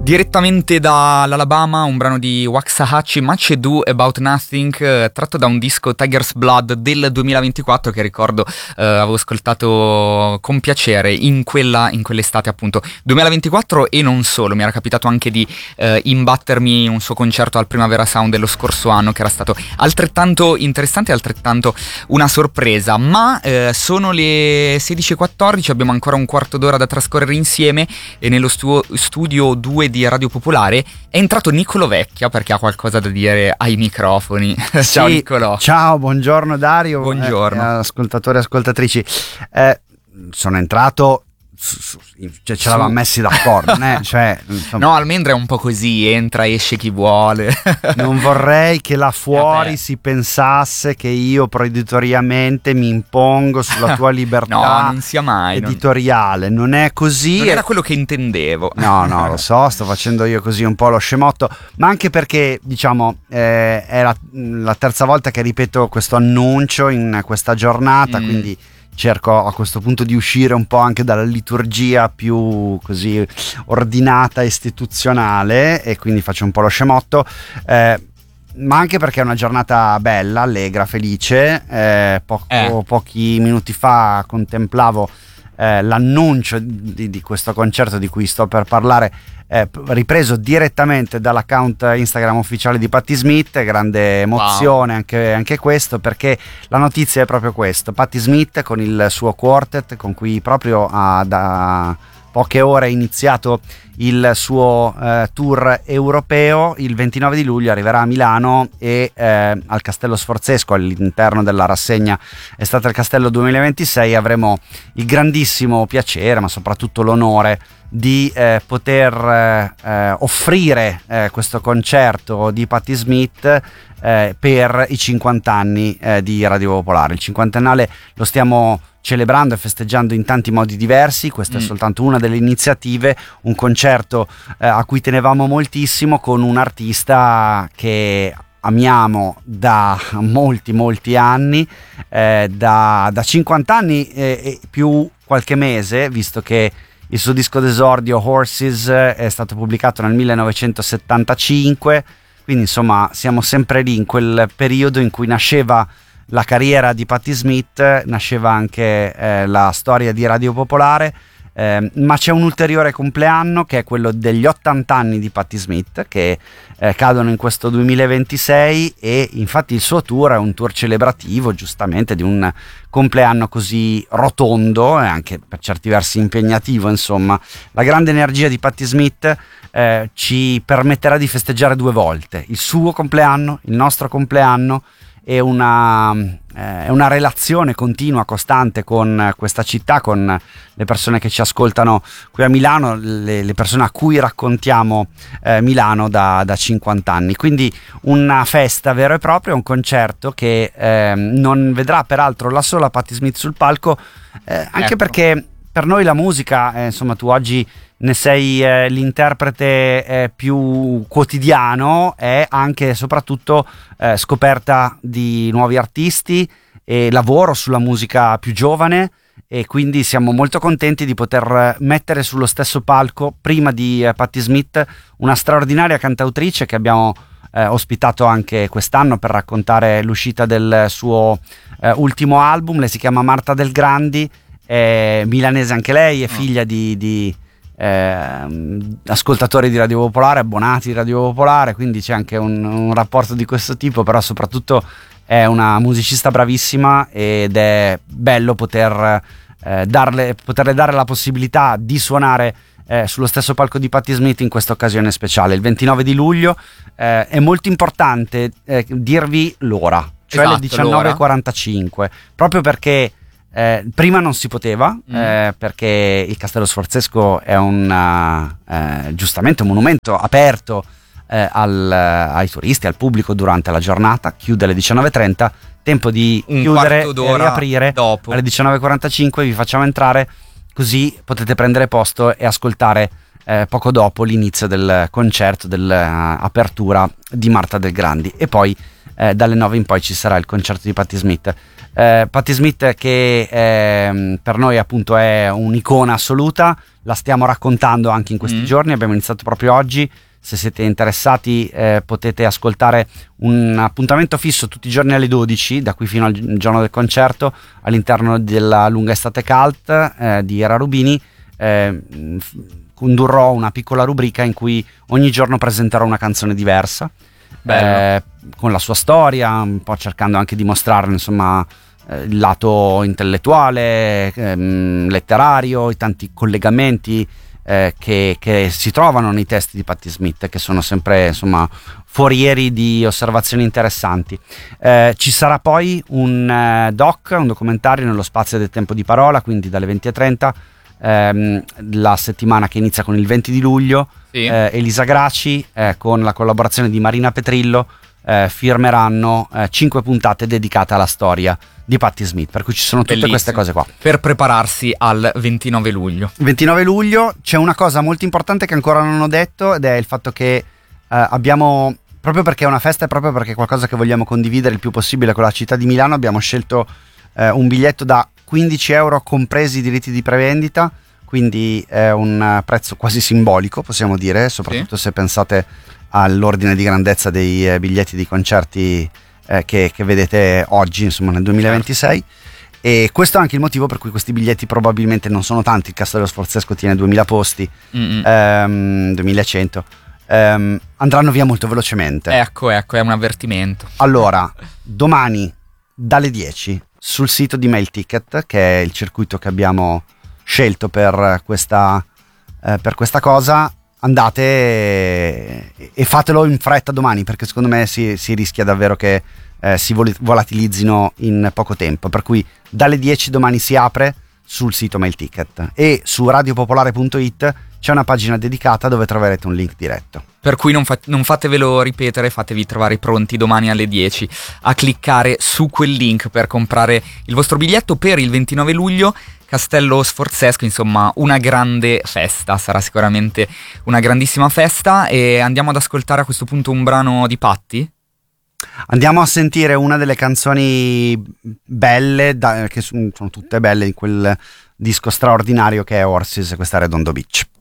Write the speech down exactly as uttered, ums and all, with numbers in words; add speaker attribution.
Speaker 1: Direttamente dall'Alabama, un brano di Waxahachie, Much Ado About Nothing, eh, tratto da un disco Tiger's Blood del duemilaventiquattro che ricordo eh, avevo ascoltato con piacere in quella in quell'estate appunto duemilaventiquattro, e non solo, mi era capitato anche di eh, imbattermi un suo concerto al Primavera Sound dello scorso anno, che era stato altrettanto interessante e altrettanto una sorpresa. Ma eh, sono le sedici e quattordici, abbiamo ancora un quarto d'ora da trascorrere insieme, e nello stu- studio due di Radio Popolare è entrato Niccolò Vecchia, perché ha qualcosa da dire ai microfoni. Ciao
Speaker 2: sì,
Speaker 1: Niccolò.
Speaker 2: Ciao, buongiorno Dario.
Speaker 1: Buongiorno.
Speaker 2: Eh, ascoltatori e ascoltatrici. Eh, sono entrato, cioè, ce l'avevamo messi d'accordo, né? Cioè, insomma,
Speaker 1: no, Almendra è un po' così, entra, esce chi vuole.
Speaker 2: non vorrei che là fuori
Speaker 1: Vabbè.
Speaker 2: si pensasse che io proibitoriamente mi impongo sulla tua libertà
Speaker 1: no, non sia mai,
Speaker 2: editoriale. Non, non è così.
Speaker 1: Non era quello che intendevo.
Speaker 2: No, no, lo so, sto facendo io così un po' lo scemotto, ma anche perché, diciamo, eh, è la, la terza volta che ripeto questo annuncio in questa giornata, mm. quindi cerco a questo punto di uscire un po' anche dalla liturgia più così ordinata, istituzionale, e quindi faccio un po' lo scemotto, eh, ma anche perché è una giornata bella, allegra, felice. eh, poco, eh. Pochi minuti fa contemplavo eh, l'annuncio di, di questo concerto di cui sto per parlare, Eh, ripreso direttamente dall'account Instagram ufficiale di Patti Smith. Grande emozione, wow. anche, anche questo, perché la notizia è proprio questo: Patti Smith con il suo quartet, con cui proprio ha da poche ore è iniziato il suo eh, tour europeo. Il ventinove di luglio arriverà a Milano e eh, al Castello Sforzesco, all'interno della rassegna Estate al Castello duemilaventisei, avremo il grandissimo piacere, ma soprattutto l'onore di eh, poter eh, offrire eh, questo concerto di Patti Smith eh, per i cinquanta anni eh, di Radio Popolare. Il cinquantennale lo stiamo celebrando e festeggiando in tanti modi diversi. Questa mm. è soltanto una delle iniziative, un concerto eh, a cui tenevamo moltissimo, con un artista che amiamo da molti molti anni, eh, da, da cinquanta anni eh, e più qualche mese, visto che il suo disco d'esordio Horses è stato pubblicato nel millenovecentosettantacinque, quindi insomma siamo sempre lì in quel periodo in cui nasceva la carriera di Patti Smith, nasceva anche eh, la storia di Radio Popolare. Eh, ma c'è un ulteriore compleanno, che è quello degli ottanta anni di Patti Smith, che eh, cadono in questo duemilaventisei, e infatti il suo tour è un tour celebrativo, giustamente, di un compleanno così rotondo e anche per certi versi impegnativo. Insomma, la grande energia di Patti Smith eh, ci permetterà di festeggiare due volte: il suo compleanno, il nostro compleanno, e una, eh, una relazione continua, costante con questa città, con le persone che ci ascoltano qui a Milano, le, le persone a cui raccontiamo eh, Milano da, da cinquanta anni. Quindi una festa vera e propria, un concerto che eh, non vedrà peraltro la sola Patti Smith sul palco, eh, anche ecco. perché per noi la musica, eh, insomma, tu oggi ne sei eh, l'interprete eh, più quotidiano, è anche e soprattutto eh, scoperta di nuovi artisti e lavoro sulla musica più giovane, e quindi siamo molto contenti di poter mettere sullo stesso palco, prima di eh, Patti Smith, una straordinaria cantautrice che abbiamo eh, ospitato anche quest'anno per raccontare l'uscita del suo eh, ultimo album. Lei si chiama Marta Del Grandi, è milanese anche lei, è figlia di... di Eh, ascoltatori di Radio Popolare, abbonati di Radio Popolare, quindi c'è anche un, un rapporto di questo tipo. Però soprattutto è una musicista bravissima, ed è bello poter eh, darle, poterle dare la possibilità di suonare eh, sullo stesso palco di Patti Smith in questa occasione speciale, il ventinove di luglio. Eh, è molto importante eh, dirvi l'ora, cioè esatto, le diciannove e quarantacinque, proprio perché Eh, prima non si poteva, mm. eh, perché il Castello Sforzesco è un eh, giustamente un monumento aperto eh, al, ai turisti, al pubblico durante la giornata. Chiude alle diciannove e trenta, tempo di un chiudere e riaprire
Speaker 1: dopo.
Speaker 2: Alle diciannove e quarantacinque vi facciamo entrare, così potete prendere posto e ascoltare eh, poco dopo l'inizio del concerto, dell'apertura di Marta Del Grandi, e poi eh, dalle nove in poi ci sarà il concerto di Patti Smith. Eh, Patti Smith che eh, per noi appunto è un'icona assoluta, la stiamo raccontando anche in questi mm. giorni, abbiamo iniziato proprio oggi. Se siete interessati eh, potete ascoltare un appuntamento fisso tutti i giorni alle dodici, da qui fino al giorno del concerto, all'interno della lunga estate cult eh, di Era Rubini. Eh, condurrò una piccola rubrica in cui ogni giorno presenterò una canzone diversa, eh, con la sua storia, un po' cercando anche di mostrare insomma eh, il lato intellettuale, ehm, letterario, i tanti collegamenti Eh, che, che si trovano nei testi di Patti Smith, che sono sempre insomma forieri di osservazioni interessanti. Eh, ci sarà poi un eh, doc, un documentario nello spazio del tempo di parola, quindi dalle venti e trenta, ehm, la settimana che inizia con il venti di luglio. Sì. eh, Elisa Graci eh, con la collaborazione di Marina Petrillo eh, firmeranno eh, cinque puntate dedicate alla storia di Patti Smith, per cui ci sono tutte Bellissimo. Queste cose qua
Speaker 1: per prepararsi al ventinove luglio.
Speaker 2: ventinove luglio c'è una cosa molto importante che ancora non ho detto, ed è il fatto che eh, abbiamo, proprio perché è una festa e proprio perché è qualcosa che vogliamo condividere il più possibile con la città di Milano, abbiamo scelto eh, un biglietto da quindici euro compresi i diritti di prevendita, quindi è un prezzo quasi simbolico, possiamo dire, soprattutto sì. se pensate all'ordine di grandezza dei eh, biglietti di concerti eh, che, che vedete oggi, insomma nel duemilaventisei. E questo è anche il motivo per cui questi biglietti probabilmente non sono tanti. Il Castello Sforzesco tiene duemila posti, ehm, duemilacento, ehm, andranno via molto velocemente.
Speaker 1: Ecco, ecco, è un avvertimento.
Speaker 2: Allora, domani dalle dieci sul sito di Mail Ticket, che è il circuito che abbiamo scelto per questa, eh, per questa cosa, andate e, e fatelo in fretta domani, perché secondo me si, si rischia davvero che eh, si vol- volatilizzino in poco tempo, per cui dalle dieci domani si apre sul sito Mail Ticket, e su radiopopolare punto it c'è una pagina dedicata dove troverete un link diretto.
Speaker 1: Per cui non, fa- non fatevelo ripetere, fatevi trovare pronti domani alle dieci a cliccare su quel link per comprare il vostro biglietto per il ventinove luglio. Castello Sforzesco, insomma una grande festa, sarà sicuramente una grandissima festa. E andiamo ad ascoltare a questo punto un brano di Patti?
Speaker 2: Andiamo a sentire una delle canzoni belle, da, che sono tutte belle, in quel disco straordinario che è Horses, e questa è Redondo Beach.